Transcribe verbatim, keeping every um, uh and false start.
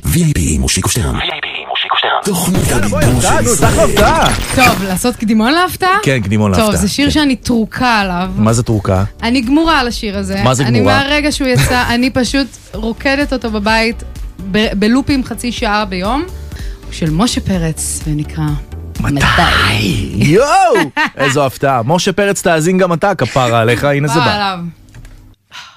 וי איי פי מושיקו שטרן. וי איי פי מושיקו שטרן. תוכנית הדיבור של ישראל. טוב, לעשות קדימון להפתעה? כן, קדימון להפתעה. טוב, זה שיר שאני תרוקה עליו. מה זה תרוקה? אני גמורה על השיר הזה. מה זה גמורה? אני מהרגע שהוא יצא, אני פשוט רוקדת אותו בבית, ב- בלופים חצי שעה ביום, של משה פרץ, ונקרא... מתי? יואו! איזו הפתעה. משה פרץ תאזין גם אתה, כפרה עליך, הנה זה בא.